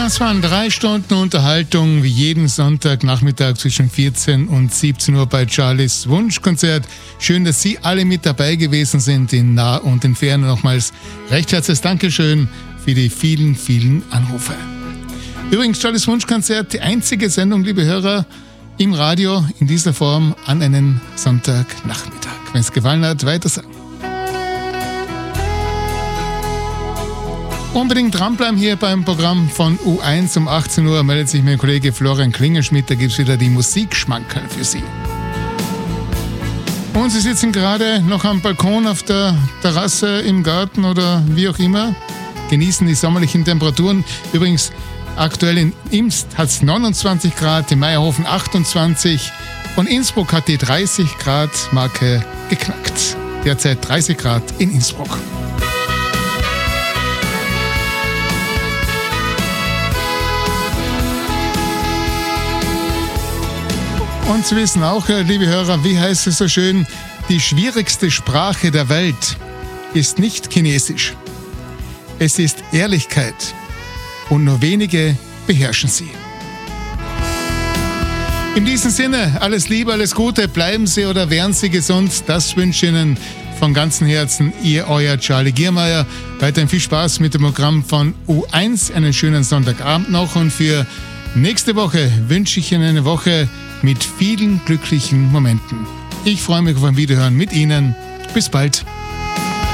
Das waren 3 Stunden Unterhaltung wie jeden Sonntagnachmittag zwischen 14 und 17 Uhr bei Charlies Wunschkonzert. Schön, dass Sie alle mit dabei gewesen sind, in nah und in Ferne. Nochmals recht herzliches Dankeschön für die vielen, vielen Anrufe. Übrigens, Charlies Wunschkonzert, die einzige Sendung, liebe Hörer, im Radio in dieser Form an einem Sonntagnachmittag. Wenn es gefallen hat, weiter sagen. Unbedingt dranbleiben hier beim Programm von U1 um 18 Uhr. Meldet sich mein Kollege Florian Klingelschmidt, da gibt es wieder die Musikschmankerl für Sie. Und Sie sitzen gerade noch am Balkon, auf der Terrasse, im Garten oder wie auch immer. Genießen die sommerlichen Temperaturen. Übrigens, aktuell in Imst hat es 29 Grad, in Meierhofen 28 und Innsbruck hat die 30 Grad Marke geknackt. Derzeit 30 Grad in Innsbruck. Und Sie wissen auch, liebe Hörer, wie heißt es so schön, die schwierigste Sprache der Welt ist nicht Chinesisch. Es ist Ehrlichkeit und nur wenige beherrschen sie. In diesem Sinne, alles Liebe, alles Gute, bleiben Sie oder werden Sie gesund. Das wünsche ich Ihnen von ganzem Herzen, euer Charlie Giermeier. Weiterhin viel Spaß mit dem Programm von U1, einen schönen Sonntagabend noch und für nächste Woche wünsche ich Ihnen eine Woche mit vielen glücklichen Momenten. Ich freue mich auf ein Wiederhören mit Ihnen. Bis bald.